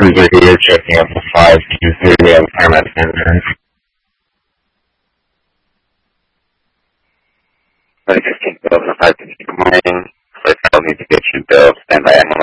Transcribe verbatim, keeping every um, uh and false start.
Cruiser here, checking out the five two three of Paramount Standard. five fifteen Bill, five fifteen, good morning. First, I'll need to get you Bill, stand by at